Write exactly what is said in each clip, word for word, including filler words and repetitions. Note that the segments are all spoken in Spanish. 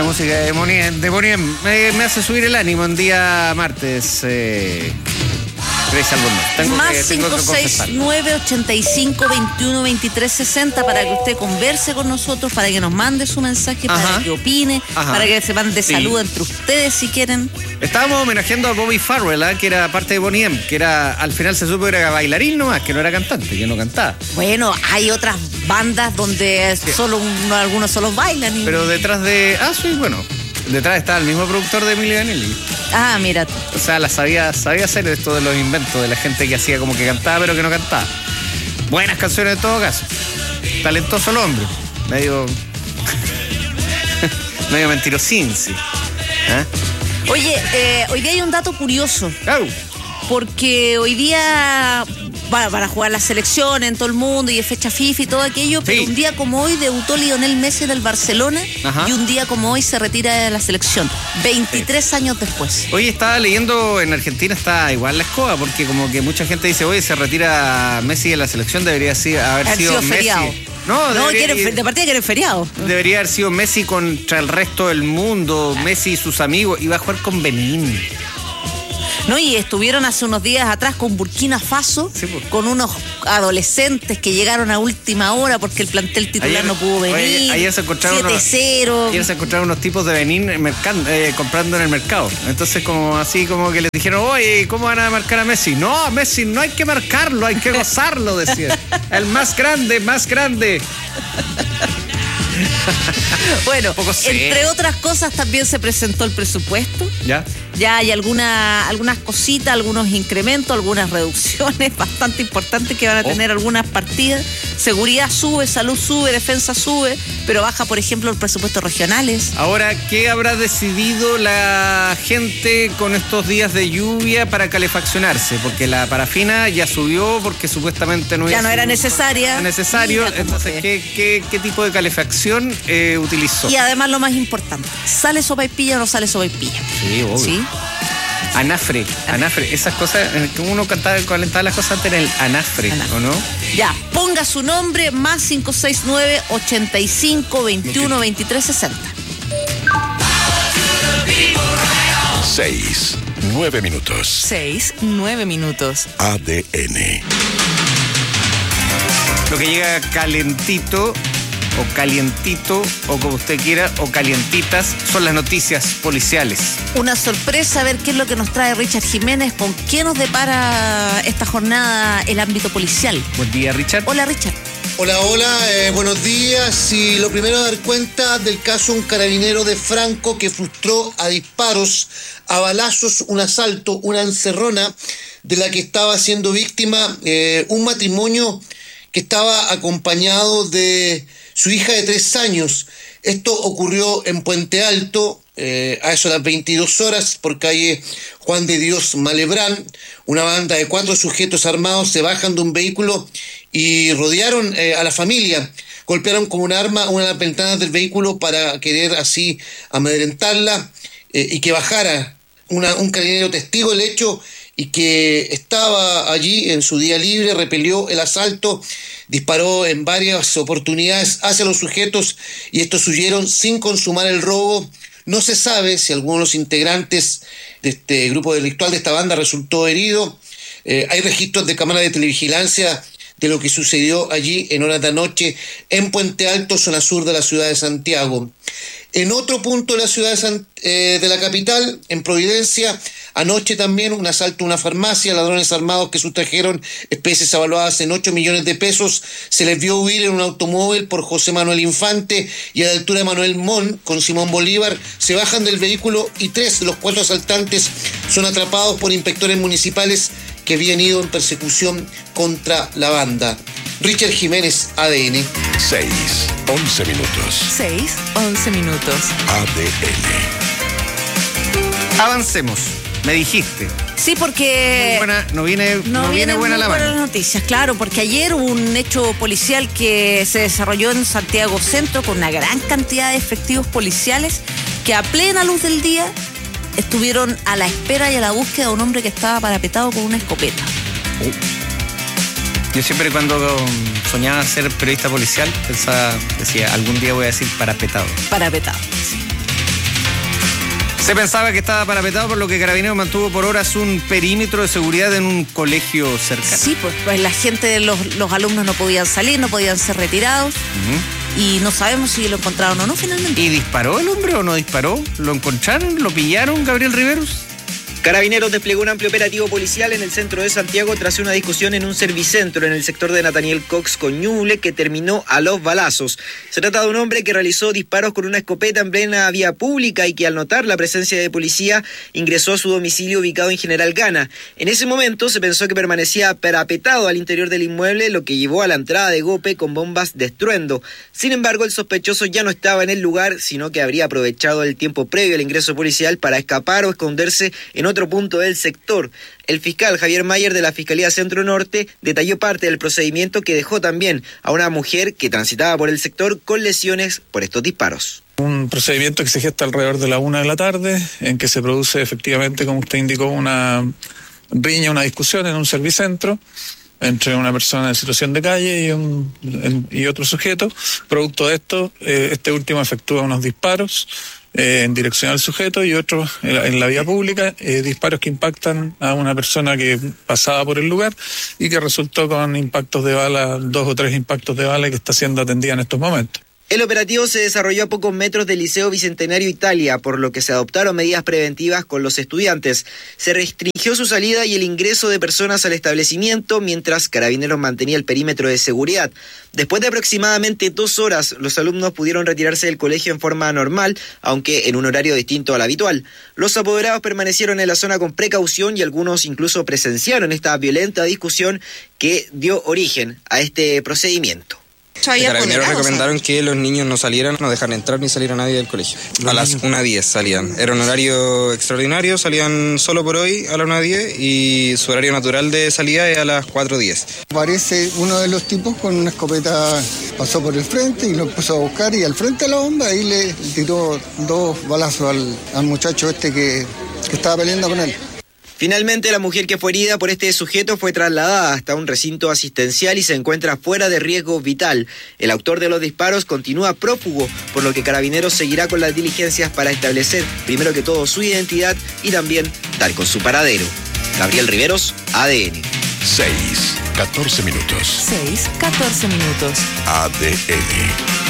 música de Boniem, de Boniem. Me, me hace subir el ánimo en día martes. Eh, Grace Albornoz. Tengo Más que, tengo cinco seis nueve, ochenta y cinco, veintiuno, veintitrés, sesenta para que usted converse con nosotros, para que nos mande su mensaje, Ajá. para que opine, Ajá. para que se mande Sí. salud entre ustedes si quieren. Estábamos homenajeando a Bobby Farrell, ¿eh? Que era parte de Boniem, que era, al final se supo que era bailarín nomás, que no era cantante, que no cantaba. Bueno, hay otras bandas donde Sí. solo uno, algunos solo bailan. Y... Pero detrás de. Ah, sí, bueno. Detrás está el mismo productor de Emilio Vanilli. Ah, mira. O sea, la sabía, sabía hacer esto de los inventos de la gente que hacía como que cantaba, pero que no cantaba. Buenas canciones en todo caso. Talentoso el hombre. Medio. medio mentirosín, sí. ¿Eh? Oye, eh, hoy día hay un dato curioso. ¡Au! Porque hoy día van a jugar la selección en todo el mundo y es fecha FIFA y todo aquello, pero Sí. un día como hoy debutó Lionel Messi del Barcelona. Ajá. Y un día como hoy se retira de la selección, veintitrés años después. Hoy estaba leyendo, en Argentina está igual la escoba, porque como que mucha gente dice, oye, se retira Messi de la selección, debería ser- haber Haber sido, sido Messi. feriado. No, No, debería- quieren, de partida quieren feriado. debería haber sido Messi contra el resto del mundo, Messi y sus amigos, iba a jugar con Benín. No, y estuvieron hace unos días atrás con Burkina Faso, Sí, pues. con unos adolescentes que llegaron a última hora porque el plantel titular Ayer- no pudo venir. oye, ayer se encontraron siete unos- cero. Ayer se encontraron unos tipos de Benín mercan- eh, comprando en el mercado. Entonces, como así, como que les dijeron, oye, ¿cómo van a marcar a Messi? No, a Messi no hay que marcarlo, hay que gozarlo, decían. El más grande, más grande. Bueno, poco serio. entre otras cosas también se presentó el presupuesto. ¿Ya? Ya hay alguna, algunas cositas, algunos incrementos, algunas reducciones bastante importantes que van a Oh. tener algunas partidas. Seguridad sube, salud sube, defensa sube, pero baja, por ejemplo, el presupuesto regionales. Ahora, ¿qué habrá decidido la gente con estos días de lluvia para calefaccionarse? Porque la parafina ya subió porque supuestamente no, Ya iba no a era ser necesaria. necesario. Mira cómo Entonces, te- ¿qué, qué, qué tipo de calefacción eh, utilizó? Y además lo más importante, ¿sale sopaipilla o no sale sopaipilla? Sí, obvio. ¿Sí? Anafre, anafre, esas cosas, en el que uno cantaba, calentaba las cosas antes en el anafre, Anafre. ¿o no? Ya, ponga su nombre, más cinco seis nueve, ochenta y cinco, veintiuno, veintitrés, sesenta. Seis, nueve minutos. Seis, nueve minutos. A D N. Lo que llega calentito, o calientito, o como usted quiera, o calientitas, son las noticias policiales. Una sorpresa, a ver qué es lo que nos trae Richard Jiménez, con qué nos depara esta jornada el ámbito policial. Buen día, Richard. Hola, Richard. Hola, hola, eh, buenos días. Y lo primero a dar cuenta del caso un carabinero de Franco que frustró a disparos, a balazos, un asalto, una encerrona de la que estaba siendo víctima eh, un matrimonio que estaba acompañado de su hija de tres años. Esto ocurrió en Puente Alto, eh, a eso de las veintidós horas, por calle Juan de Dios Malebrán. Una banda de cuatro sujetos armados se bajan de un vehículo y rodearon eh, a la familia. Golpearon con un arma una de las ventanas del vehículo para querer así amedrentarla eh, y que bajara. Una, un carabinero testigo del hecho y que estaba allí en su día libre, repelió el asalto, disparó en varias oportunidades hacia los sujetos y estos huyeron sin consumar el robo. No se sabe si alguno de los integrantes de este grupo delictual, de esta banda, resultó herido. Eh, hay registros de cámaras de televigilancia de lo que sucedió allí en horas de la noche en Puente Alto, zona sur de la ciudad de Santiago. En otro punto de la ciudad de, San, eh, de la capital, en Providencia, anoche también un asalto a una farmacia, ladrones armados que sustrajeron especies avaluadas en ocho millones de pesos, se les vio huir en un automóvil por José Manuel Infante y a la altura de Manuel Mon con Simón Bolívar, se bajan del vehículo y tres de los cuatro asaltantes son atrapados por inspectores municipales que habían ido en persecución contra la banda. Richard Jiménez, A D N. Seis, once minutos. Seis, once minutos. A D N. Avancemos, me dijiste. Sí, porque... Muy buena, no viene, no viene vienen buena muy la buenas mano. las noticias, claro, porque ayer hubo un hecho policial que se desarrolló en Santiago Centro con una gran cantidad de efectivos policiales que a plena luz del día estuvieron a la espera y a la búsqueda de un hombre que estaba parapetado con una escopeta. Yo siempre cuando um, soñaba ser periodista policial, pensaba, decía, algún día voy a decir parapetado. Parapetado. Se pensaba que estaba parapetado, por lo que Carabineros mantuvo por horas un perímetro de seguridad en un colegio cercano. Sí, pues, pues la gente, los, los alumnos no podían salir, no podían ser retirados. Uh-huh. Y no sabemos si lo encontraron o no finalmente. ¿Y disparó el hombre o no disparó? ¿Lo encontraron? ¿Lo pillaron, Gabriel Riveros? Carabineros desplegó un amplio operativo policial en el centro de Santiago tras una discusión en un servicentro en el sector de Nathaniel Cox con Ñuble que terminó a los balazos. Se trata de un hombre que realizó disparos con una escopeta en plena vía pública y que al notar la presencia de policía ingresó a su domicilio ubicado en General Gana. En ese momento se pensó que permanecía parapetado al interior del inmueble, lo que llevó a la entrada de golpe con bombas de estruendo. Sin embargo, el sospechoso ya no estaba en el lugar, sino que habría aprovechado el tiempo previo al ingreso policial para escapar o esconderse en otro punto del sector. El fiscal Javier Mayer de la Fiscalía Centro Norte detalló parte del procedimiento que dejó también a una mujer que transitaba por el sector con lesiones por estos disparos. Un procedimiento que se gesta alrededor de la una de la tarde, en que se produce efectivamente, como usted indicó, una riña, una discusión en un servicentro entre una persona en situación de calle y, un, y otro sujeto. Producto de esto, eh, este último efectúa unos disparos eh, en dirección al sujeto y otros en, en la vía pública, eh, disparos que impactan a una persona que pasaba por el lugar y que resultó con impactos de bala, dos o tres impactos de bala, y que está siendo atendida en estos momentos. El operativo se desarrolló a pocos metros del Liceo Bicentenario Italia, por lo que se adoptaron medidas preventivas con los estudiantes. Se restringió su salida y el ingreso de personas al establecimiento, mientras Carabineros mantenía el perímetro de seguridad. Después de aproximadamente dos horas, los alumnos pudieron retirarse del colegio en forma normal, aunque en un horario distinto al habitual. Los apoderados permanecieron en la zona con precaución y algunos incluso presenciaron esta violenta discusión que dio origen a este procedimiento. Los Carabineros recomendaron que los niños no salieran, no dejaran entrar ni salir a nadie del colegio. A las una diez salían. Era un horario extraordinario, salían solo por hoy a las una diez y su horario natural de salida es a las cuatro diez. Aparece uno de los tipos con una escopeta, pasó por el frente y lo empezó a buscar, y al frente de la bomba ahí le tiró dos balazos al, al muchacho este que, que estaba peleando con él. Finalmente, la mujer que fue herida por este sujeto fue trasladada hasta un recinto asistencial y se encuentra fuera de riesgo vital. El autor de los disparos continúa prófugo, por lo que Carabineros seguirá con las diligencias para establecer, primero que todo, su identidad y también dar con su paradero. Gabriel Riveros, A D N. seis, catorce minutos. seis, catorce minutos. A D N.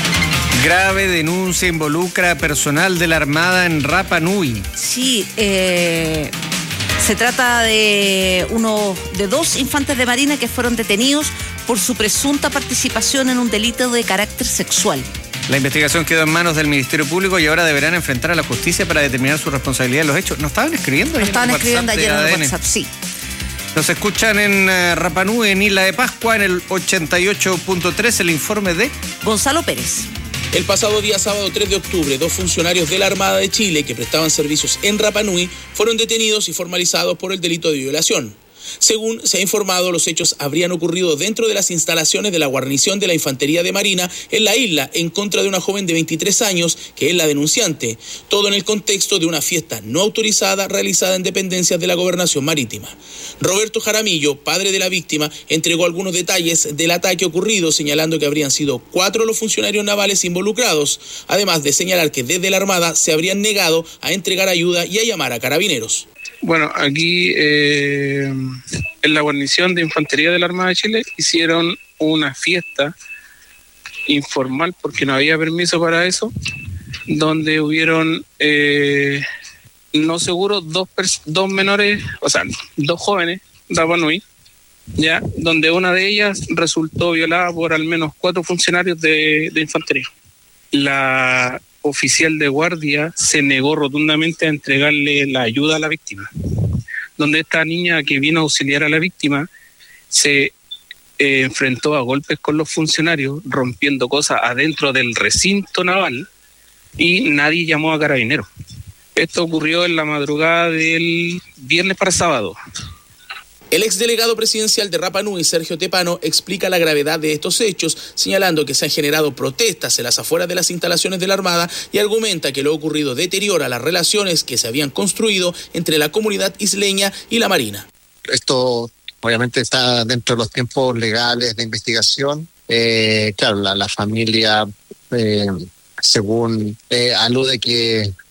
Grave denuncia involucra personal de la Armada en Rapa Nui. Sí, eh... se trata de uno de dos infantes de Marina que fueron detenidos por su presunta participación en un delito de carácter sexual. La investigación quedó en manos del Ministerio Público y ahora deberán enfrentar a la justicia para determinar su responsabilidad en los hechos. ¿Nos estaban escribiendo? Nos estaban escribiendo ayer en el WhatsApp, sí. Nos escuchan en uh, Rapa Nui, en Isla de Pascua, en el ochenta y ocho punto tres, el informe de Gonzalo Pérez. El pasado día sábado tres de octubre, dos funcionarios de la Armada de Chile que prestaban servicios en Rapa Nui fueron detenidos y formalizados por el delito de violación. Según se ha informado, los hechos habrían ocurrido dentro de las instalaciones de la guarnición de la Infantería de Marina en la isla, en contra de una joven de veintitrés años, que es la denunciante. Todo en el contexto de una fiesta no autorizada realizada en dependencias de la Gobernación Marítima. Roberto Jaramillo, padre de la víctima, entregó algunos detalles del ataque ocurrido, señalando que habrían sido cuatro los funcionarios navales involucrados, además de señalar que desde la Armada se habrían negado a entregar ayuda y a llamar a Carabineros. Bueno, aquí eh, en la guarnición de Infantería de la Armada de Chile hicieron una fiesta informal, porque no había permiso para eso, donde hubieron, eh, no seguro, dos, pers- dos menores, o sea, dos jóvenes, Rapa Nui, ya, donde una de ellas resultó violada por al menos cuatro funcionarios de, de Infantería. La oficial de guardia se negó rotundamente a entregarle la ayuda a la víctima, donde esta niña que vino a auxiliar a la víctima se eh, enfrentó a golpes con los funcionarios, rompiendo cosas adentro del recinto naval, y nadie llamó a Carabineros. Esto ocurrió en la madrugada del viernes para sábado. El exdelegado presidencial de Rapa Nui, Sergio Tepano, explica la gravedad de estos hechos, señalando que se han generado protestas en las afueras de las instalaciones de la Armada y argumenta que lo ocurrido deteriora las relaciones que se habían construido entre la comunidad isleña y la Marina. Esto obviamente está dentro de los tiempos legales de investigación. Eh, claro, la, la familia, eh, según eh, alude que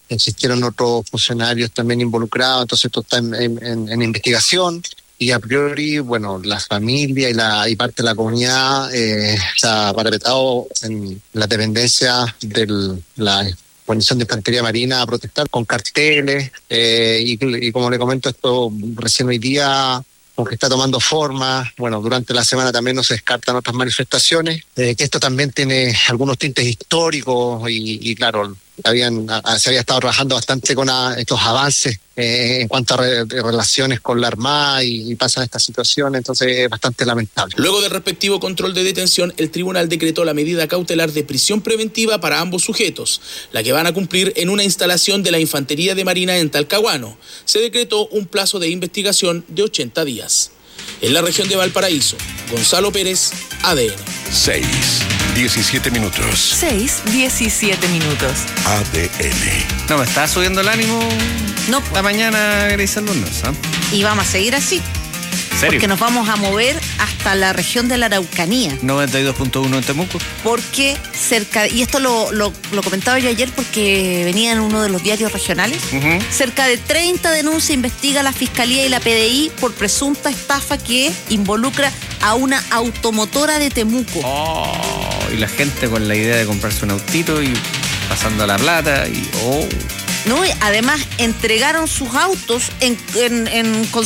existieron otros funcionarios también involucrados, entonces esto está en, en, en investigación. Y a priori, bueno, la familia y la y parte de la comunidad eh, está parapetado en la dependencia de la guarnición de infantería marina a protestar con carteles eh, y, y como le comento, esto recién hoy día aunque está tomando forma. Bueno, durante la semana también no se descartan otras manifestaciones, eh, que esto también tiene algunos tintes históricos y, y claro, habían a, se había estado trabajando bastante con a, estos avances eh, en cuanto a re, relaciones con la Armada y, y pasan estas situaciones, entonces es bastante lamentable. Luego del respectivo control de detención, el tribunal decretó la medida cautelar de prisión preventiva para ambos sujetos, la que van a cumplir en una instalación de la Infantería de Marina en Talcahuano. Se decretó un plazo de investigación de ochenta días. En la región de Valparaíso, Gonzalo Pérez, A D N. seis, diecisiete minutos. seis, diecisiete minutos. A D N. No, me está subiendo el ánimo. No. La mañana, Grace Alumnos, ¿ah? Y vamos a seguir así. ¿Serio? Porque nos vamos a mover hasta la región de la Araucanía. noventa y dos punto uno en Temuco. Porque cerca, y esto lo, lo, lo comentaba yo ayer porque venía en uno de los diarios regionales, Uh-huh. cerca de treinta denuncias investiga la Fiscalía y la P D I por presunta estafa que involucra a una automotora de Temuco. Oh, y la gente con la idea de comprarse un autito y pasando la plata y oh. ¿No? Además, entregaron sus autos en, en, en